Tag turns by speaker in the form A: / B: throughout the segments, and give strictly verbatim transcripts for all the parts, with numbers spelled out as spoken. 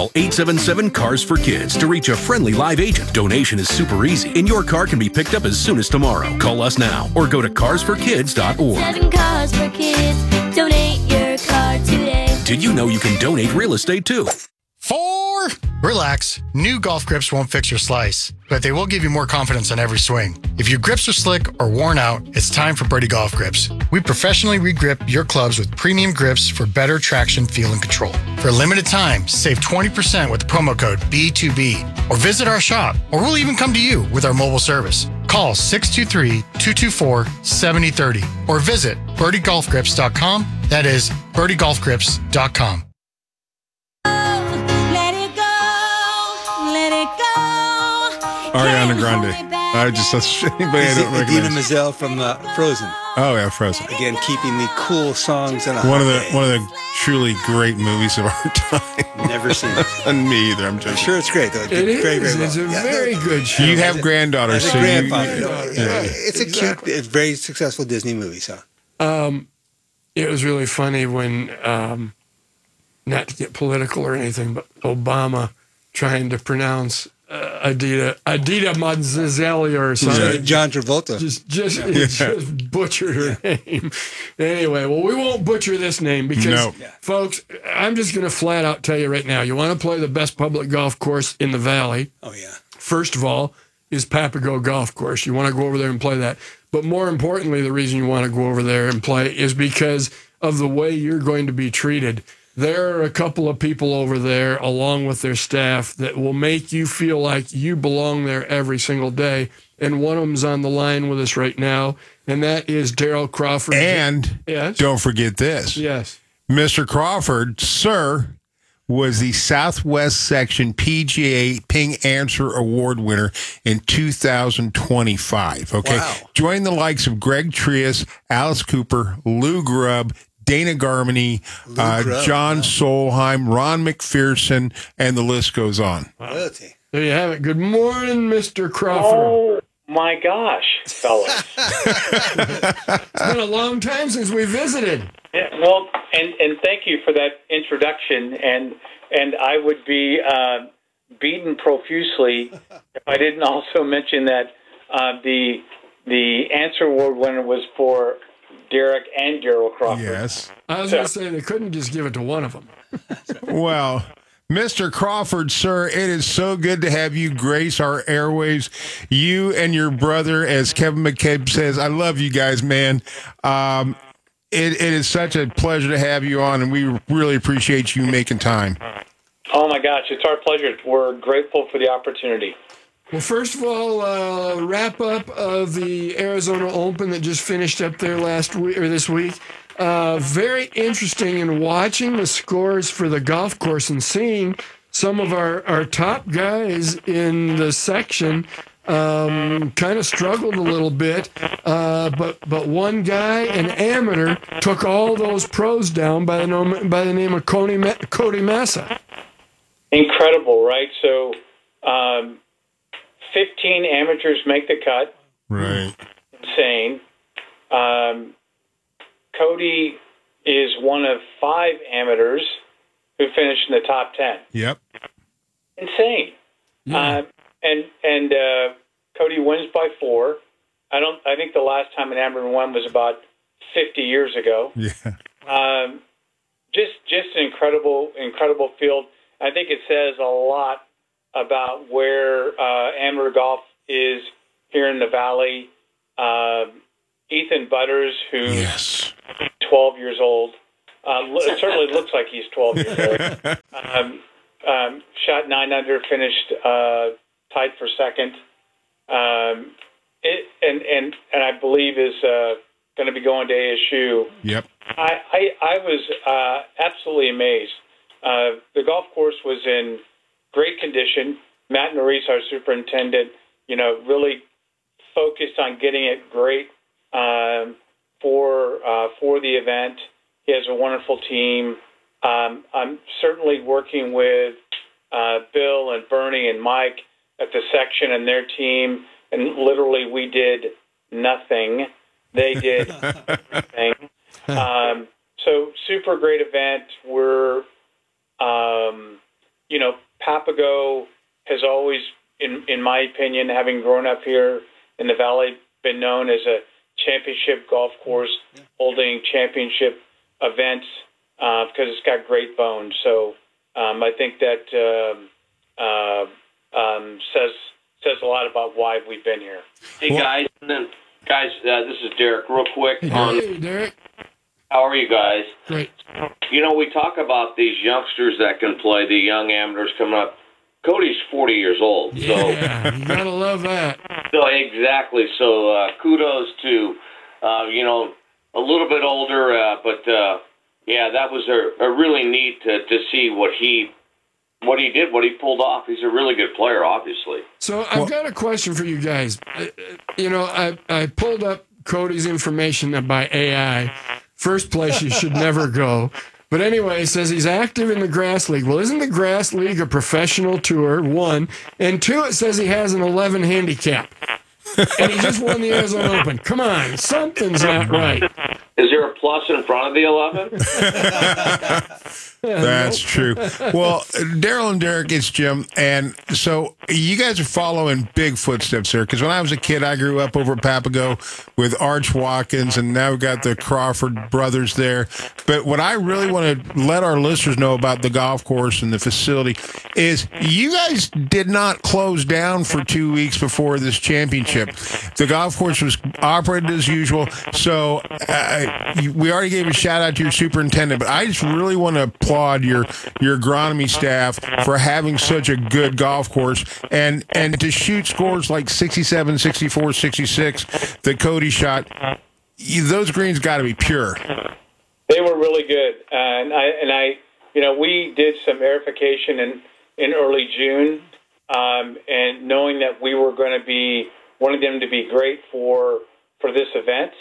A: Call eight seven seven, C A R S for Kids to reach a friendly live agent. Donation is super easy, and your car can be picked up as soon as tomorrow. Call us now or go to cars for kids dot org.
B: Seven Cars for Kids. Donate your car today.
A: Did you know you can donate real estate too?
C: Four. Relax. New golf grips won't fix your slice, but they will give you more confidence on every swing. If your grips are slick or worn out, it's time for Birdie Golf Grips. We professionally regrip your clubs with premium grips for better traction, feel, and control. For a limited time, save twenty percent with the promo code B two B, or visit our shop, or we'll even come to you with our mobile service. Call six two three, two two four, seven zero three zero or visit birdie golf grips dot com. That is birdie golf grips dot com.
D: Ariana Grande. I just that's anybody I don't
E: Idina
D: recognize.
E: Menzel from uh, Frozen.
D: Oh yeah, Frozen.
E: Again, keeping the cool songs in a
D: One of the
E: day.
D: one of the truly great movies of our time.
E: Never seen it.
D: And me either. I'm
E: I'm
D: joking.
E: sure it's great though.
F: It
E: Very,
F: is.
E: very well.
F: It's a
E: Yeah,
F: very
E: no,
F: good show.
D: You have granddaughters,
E: As a
D: so you,
E: grandfather,
D: you-
E: no,
D: yeah.
E: yeah, it's a
F: Exactly.
E: cute, it's very successful Disney movie. So
F: Um, it was really funny when, um, not to get political or anything, but Obama trying to pronounce uh, Adida Adida Manzelia or something.
E: John Travolta.
F: Just, just, just butchered her name. Anyway, well, we won't butcher this name because,
D: No.
F: folks, I'm just going to flat out tell you right now. You want to play the best public golf course in the Valley?
E: Oh yeah.
F: First of all, is Papago Golf Course. You want to go over there and play that. But more importantly, the reason you want to go over there and play is because of the way you're going to be treated. There are a couple of people over there, along with their staff, that will make you feel like you belong there every single day. And one of them's on the line with us right now, and that is Daryl Crawford.
D: And
F: yes,
D: don't forget this.
F: yes.
D: Mister Crawford, sir, was the Southwest Section P G A Ping Answer Award winner in two thousand twenty-five. Okay.
E: Wow.
D: Join the likes of Greg Trias, Alice Cooper, Lou Grubb, Dana Garmany, uh,
E: Grubb,
D: John
E: wow.
D: Solheim, Ron McPherson, and the list goes on.
E: Loyalty.
F: There you have it. Good morning, Mister Crawford.
G: Oh my gosh, fellas!
F: It's been a long time since we visited.
G: Yeah, well, and and thank you for that introduction. And and I would be uh, beaten profusely if I didn't also mention that uh, the the answer award winner was for Derek and Daryl Crawford.
D: Yes.
F: I was going to say they couldn't just give it to one of them.
D: Well, Mister Crawford, sir, it is so good to have you grace our airwaves. You and your brother, as Kevin McCabe says, I love you guys, man. Um, it, it is such a pleasure to have you on, and we really appreciate you making time.
G: Oh my gosh, it's our pleasure. We're grateful for the opportunity.
F: Well, first of all, uh, wrap up of the Arizona Open that just finished up there last week or this week. Uh, very interesting in watching the scores for the golf course and seeing some of our, our top guys in the section um, kind of struggled a little bit. Uh, but but one guy, an amateur, took all those pros down by the name, by the name of Cody, Ma- Cody Massa.
G: Incredible, right? So, um, fifteen amateurs make the cut.
D: Right.
G: Insane. Um, Cody is one of five amateurs who finished in the top ten.
D: Yep.
G: Insane.
F: Yeah.
G: Uh, and and uh, Cody wins by four. I don't. I think the last time an amateur won was about fifty years ago.
D: Yeah.
G: Um, just just an incredible incredible field. I think it says a lot about where uh, amateur golf is here in the Valley. Um, Ethan Butters, who's
D: Yes.
G: twelve years old, uh, lo- it certainly looks like he's twelve years old. Um, um, shot nine under, finished uh, tied for second, um, it, and and and I believe is uh, going to be going to A S U.
D: Yep.
G: I, I, I was uh, absolutely amazed. Uh, the golf course was in great condition. Matt Norris, our superintendent, you know, really focused on getting it great um, for uh, for the event. He has a wonderful team. Um, I'm certainly working with uh, Bill and Bernie and Mike at the section and their team, and literally we did nothing. They did everything. Um, so super great event. We're, um, you know, Papago has always, in in my opinion, having grown up here in the Valley, been known as a championship golf course, holding championship events uh, because it's got great bones. So um, I think that um, uh, um, says says a lot about why we've been here.
H: Hey guys, and then guys, uh, this is Derek. Real quick,
F: Hey,
H: on
F: Derek.
H: how are you guys?
F: Great.
H: You know, we talk about these youngsters that can play, the young amateurs coming up. Cody's forty years old, so
F: Yeah, you gotta love that.
H: so exactly. So uh, kudos to uh, you know, a little bit older, uh, but uh, yeah, that was a, a really neat to, to see what he what he did, what he pulled off. He's a really good player, obviously.
F: So I've got a question for you guys. Uh, You know, I I pulled up Cody's information by A I. First place you should never go. But anyway, it says he's active in the Grass League. Well, isn't the Grass League a professional tour, one? And two, it says he has an eleven handicap. And he just won the Arizona Open. Come on, something's not right.
H: Is there a plus in front of the eleven?
D: That's true. Well, Daryl and Derek, it's Jim. And so you guys are following big footsteps here. Because when I was a kid, I grew up over at Papago with Arch Watkins, and now we've got the Crawford brothers there. But what I really want to let our listeners know about the golf course and the facility is you guys did not close down for two weeks before this championship. The golf course was operated as usual. So uh, we already gave a shout out to your superintendent, but I just really want to applaud your your agronomy staff for having such a good golf course and and to shoot scores like sixty-seven, sixty-four, sixty-six that Cody shot. You, those greens got to be pure.
G: They were really good, uh, and I and I, you know, we did some aerification in in early June, um, and knowing that we were going to be wanting them to be great for for this event,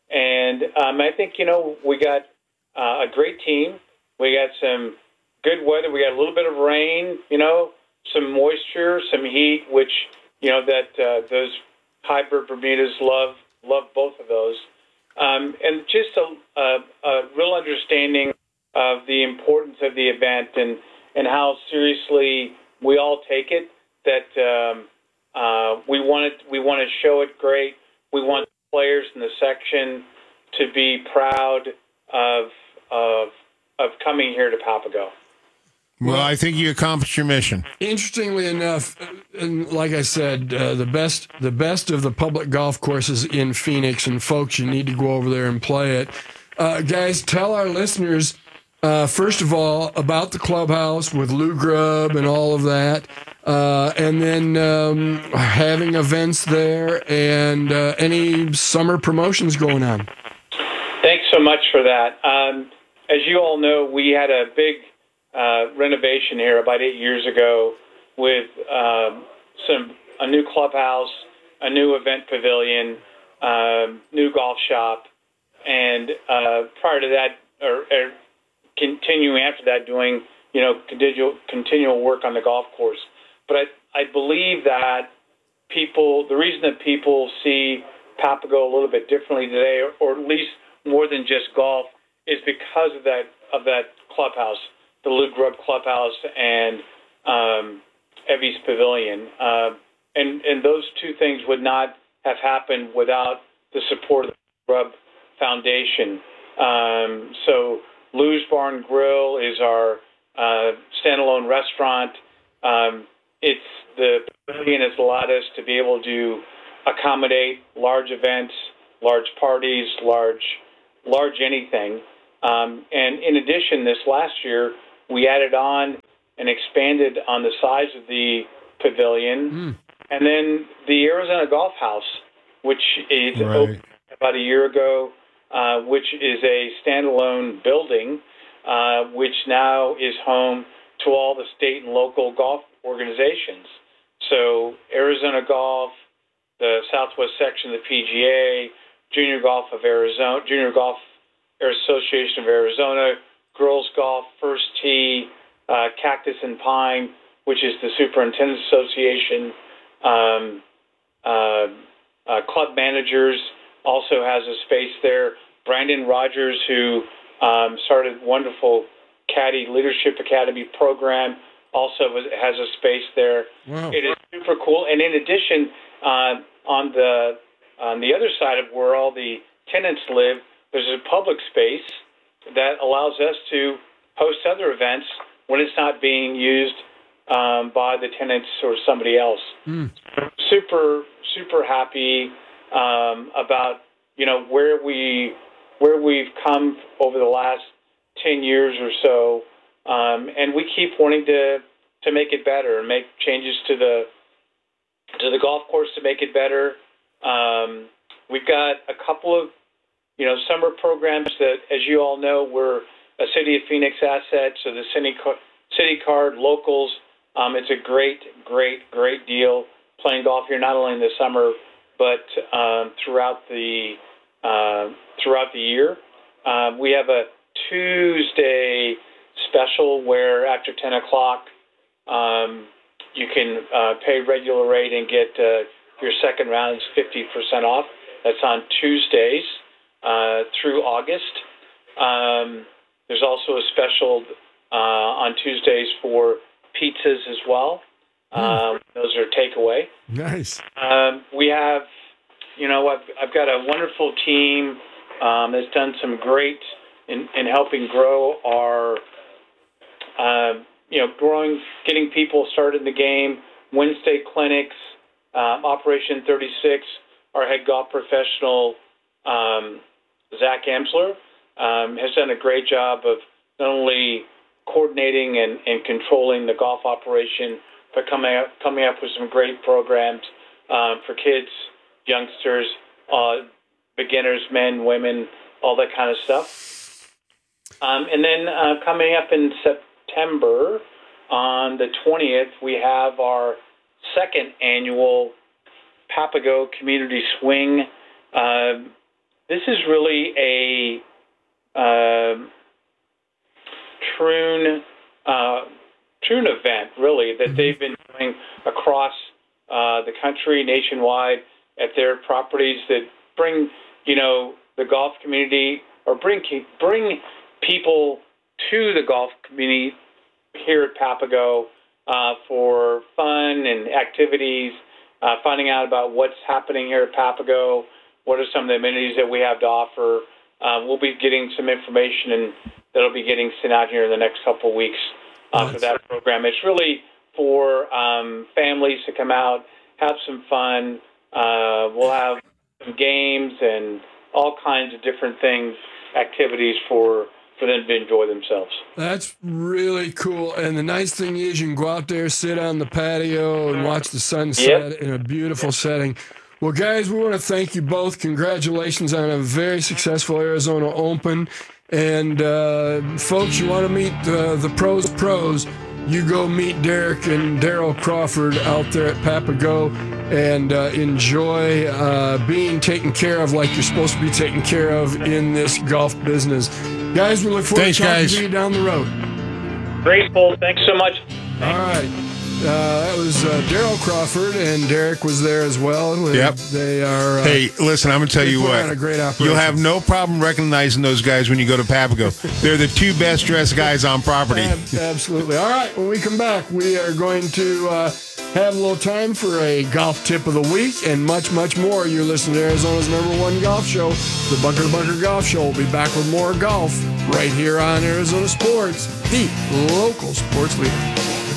G: and um, I think you know we got uh, a great team. We got some good weather. We got a little bit of rain, you know, some moisture, some heat, which you know that uh, those hybrid Bermudas love love both of those. Um, and just a, a, a real understanding of the importance of the event and, and how seriously we all take it. That um, uh, we want it, we want to show it great. We want players in the section to be proud of of of coming here to Papago.
D: Well, I think you accomplished your mission.
F: Interestingly enough, and like I said, uh, the best the best of the public golf courses in Phoenix, and folks, you need to go over there and play it. Uh, guys, tell our listeners, uh, first of all, about the clubhouse with Lou Grubb and all of that, uh, and then um, having events there and uh, any summer promotions going on.
G: Thanks so much for that. Um, as you all know, we had a big Uh, renovation here about eight years ago with uh, some a new clubhouse, a new event pavilion, uh, new golf shop, and uh, prior to that, or, or continuing after that, doing you know continual continual work on the golf course. But I I believe that people, the reason that people see Papago a little bit differently today, or, or at least more than just golf, is because of that of that clubhouse. The Lou Grubb Clubhouse and um, Evie's Pavilion. Uh, and, and those two things would not have happened without the support of the Grubb Foundation. Um, so Lou's Bar and Grill is our uh, standalone restaurant. Um, it's the pavilion has allowed us to be able to accommodate large events, large parties, large, large anything. Um, and in addition, this last year, we added on and expanded on the size of the pavilion. Mm. And then the Arizona Golf House, which is
D: right.
G: opened about a year ago, uh, which is a standalone building, uh, which now is home to all the state and local golf organizations. So Arizona Golf, the Southwest section of the P G A, Junior Golf of Arizona, Junior Golf Association of Arizona, Girls Golf, First Tee, uh, Cactus and Pine, which is the Superintendent's Association. Um, uh, uh, Club Managers also has a space there. Brandon Rogers, who um, started a wonderful Caddy Leadership Academy program, also has a space there.
F: Wow.
G: It is super cool. And in addition, uh, on the on the other side of where all the tenants live, there's a public space that allows us to host other events when it's not being used um, by the tenants or somebody else.
F: Mm.
G: Super, super happy um, about you know where we where we've come over the last ten years or so, um, and we keep wanting to to make it better and make changes to the to the golf course to make it better. Um, we've got a couple of you know summer programs that, as you all know, we're a City of Phoenix asset, so the City City Card Locals. Um, it's a great, great, great deal playing golf here, not only in the summer but um, throughout the uh, throughout the year. Uh, we have a Tuesday special where after ten o'clock um, you can uh, pay regular rate and get uh, your second round is fifty percent off. That's on Tuesdays uh, through August. Um, there's also a special uh, on Tuesdays for pizzas as well. Um, those are takeaway.
F: Nice.
G: Um, we have, you know, I've, I've got a wonderful team um, that's done some great in, in helping grow our, uh, you know, growing, getting people started in the game. Wednesday clinics, um, Operation thirty-six, our head golf professional, um, Zach Emsler, um, has done a great job of not only coordinating and, and controlling the golf operation, but coming up, coming up with some great programs um, for kids, youngsters, uh, beginners, men, women, all that kind of stuff. Um, and then uh, coming up in September, on the twentieth, we have our second annual Papago Community Swing. Uh, this is really a uh, Troon uh, Troon event, really, that they've been doing across uh, the country, nationwide, at their properties that bring, you know, the golf community or bring bring people to the golf community here at Papago uh, for fun and activities, uh, finding out about what's happening here at Papago, what are some of the amenities that we have to offer. Uh, we'll be getting some information and that'll be getting sent out here in the next couple of weeks uh, nice. for that program. It's really for um, families to come out, have some fun. Uh, we'll have some games and all kinds of different things, activities for, for them to enjoy themselves.
F: That's really cool. And the nice thing is you can go out there, sit on the patio, and watch the sunset yep. in a beautiful setting. Well, guys, we want to thank you both. Congratulations on a very successful Arizona Open. And, uh, folks, you want to meet uh, the pros pros, you go meet Derek and Daryl Crawford out there at Papago and uh, enjoy uh, being taken care of like you're supposed to be taken care of in this golf business. Guys, we look forward
D: Thanks,
F: to talking
D: guys.
F: to you down the road.
G: Great, Paul. Thanks so much.
F: All right. Uh, that was uh, Daryl Crawford, and Derek was there as well.
D: Yep.
F: They are. Uh,
D: hey, listen, I'm going to tell
F: they
D: you
F: put
D: what.
F: on a great operation.
D: You'll have no problem recognizing those guys when you go to Papago. They're the two best dressed guys on property.
F: Ab- absolutely. All right. When we come back, we are going to uh, have a little time for a golf tip of the week and much, much more. You're listening to Arizona's number one golf show, the Bunker to Bunker Golf Show. We'll be back with more golf right here on Arizona Sports, the local sports leader.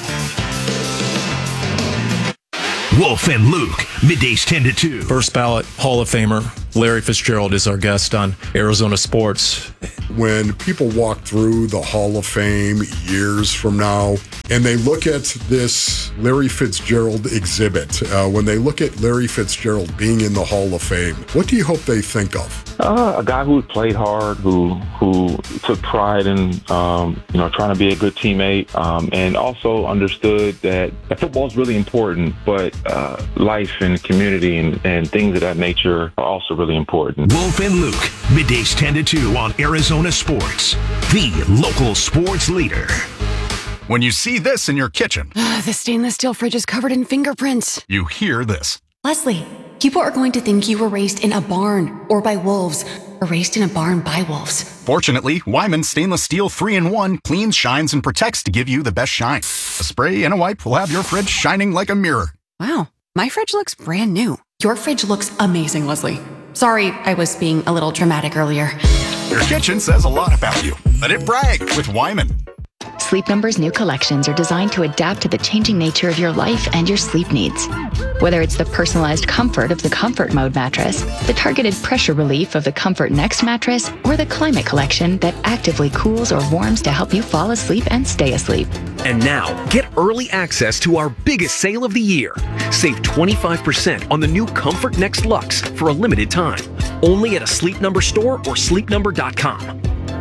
I: Wolf and Luke, middays ten to two.
J: First ballot Hall of Famer Larry Fitzgerald is our guest on Arizona Sports.
K: When people walk through the Hall of Fame years from now and they look at this Larry Fitzgerald exhibit, uh, when they look at Larry Fitzgerald being in the Hall of Fame, what do you hope they think of?
L: Uh, a guy who played hard, who who took pride in um, you know trying to be a good teammate, um, and also understood that, that football is really important, but uh, life and community and, and things of that nature are also really important.
I: Wolf and Luke, middays ten to two on Arizona Sports, the local sports leader.
M: When you see this in your kitchen,
N: the stainless steel fridge is covered in fingerprints.
M: You hear this.
N: Leslie, people are going to think you were raised in a barn or by wolves. erased in a barn by wolves.
M: Fortunately, Wyman Stainless Steel three in one cleans, shines, and protects to give you the best shine. A spray and a wipe will have your fridge shining like a mirror.
N: Wow, my fridge looks brand new.
O: Your fridge looks amazing, Leslie. Sorry, I was being a little dramatic earlier.
M: Your kitchen says a lot about you. Let it brag with Wyman.
P: Sleep Number's new collections are designed to adapt to the changing nature of your life and your sleep needs. Whether it's the personalized comfort of the Comfort Mode mattress, the targeted pressure relief of the Comfort Next mattress, or the Climate Collection that actively cools or warms to help you fall asleep and stay asleep.
A: And now, get early access to our biggest sale of the year. Save twenty-five percent on the new Comfort Next Luxe for a limited time. Only at a Sleep Number store or sleep number dot com.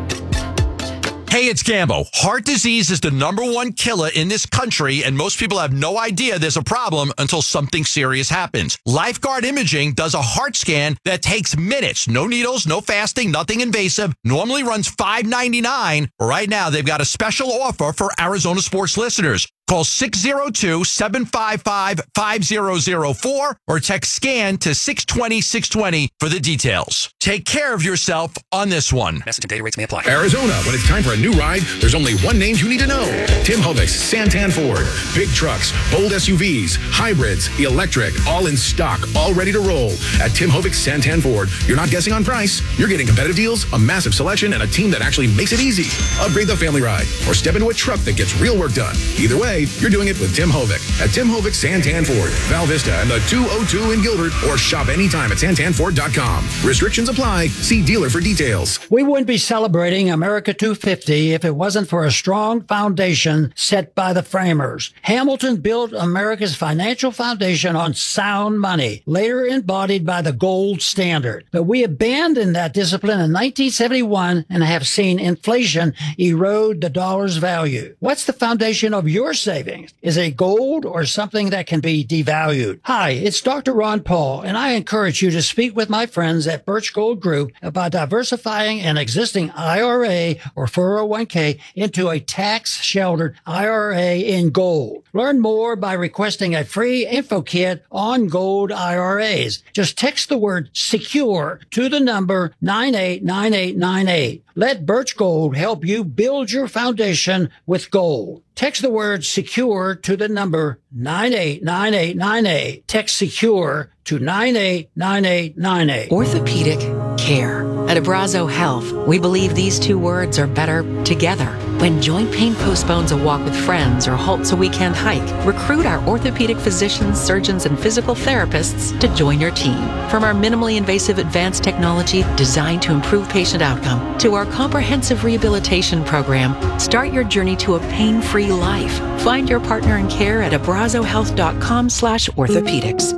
Q: Hey, it's Gambo. Heart disease is the number one killer in this country, and most people have no idea there's a problem until something serious happens. Lifeguard Imaging does a heart scan that takes minutes. No needles, no fasting, nothing invasive. Normally runs five ninety-nine. Right now, they've got a special offer for Arizona Sports listeners. Call six oh two, seven five five, five oh oh four or text SCAN to six twenty, six twenty for the details. Take care of yourself on this one.
A: Message and data rates may apply. Arizona, when it's time for a new ride, there's only one name you need to know. Tim Hovic's Santan Ford. Big trucks, bold S U Vs, hybrids, electric, all in stock, all ready to roll. At Tim Hovic's Santan Ford, you're not guessing on price. You're getting competitive deals, a massive selection, and a team that actually makes it easy. Upgrade the family ride or step into a truck that gets real work done. Either way, you're doing it with Tim Hovic at Tim Hovic Santan Ford, Val Vista, and the two oh two in Gilbert, or shop anytime at santan ford dot com. Restrictions apply. See dealer for details.
R: We wouldn't be celebrating America two fifty if it wasn't for a strong foundation set by the framers. Hamilton built America's financial foundation on sound money, later embodied by the gold standard. But we abandoned that discipline in nineteen seventy-one and have seen inflation erode the dollar's value. What's the foundation of your savings? Is it gold or something that can be devalued? Hi, it's Doctor Ron Paul, and I encourage you to speak with my friends at Birch Gold Group about diversifying an existing I R A or four oh one k into a tax-sheltered I R A in gold. Learn more by requesting a free info kit on gold I R As. Just text the word SECURE to the number nine eight nine eight nine eight. Let Birch Gold help you build your foundation with gold. Text the word SECURE to the number nine eight nine eight nine eight. Text SECURE to nine eight nine eight nine eight.
S: Orthopedic care. At Abrazo Health, we believe these two words are better together. When joint pain postpones a walk with friends or halts a weekend hike, recruit our orthopedic physicians, surgeons, and physical therapists to join your team. From our minimally invasive advanced technology designed to improve patient outcome to our comprehensive rehabilitation program, start your journey to a pain-free life. Find your partner in care at abrazo health dot com slash orthopedics.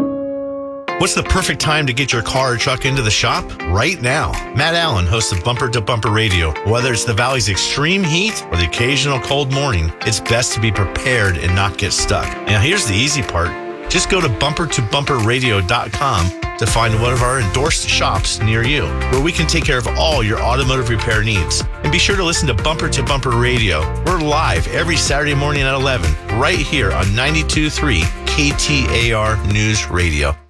T: What's the perfect time to get your car or truck into the shop? Right now. Matt Allen, host of Bumper to Bumper Radio. Whether it's the Valley's extreme heat or the occasional cold morning, it's best to be prepared and not get stuck. Now here's the easy part. Just go to bumper to bumper radio dot com to find one of our endorsed shops near you, where we can take care of all your automotive repair needs. And be sure to listen to Bumper to Bumper Radio. We're live every Saturday morning at eleven, right here on ninety-two point three K T A R News Radio.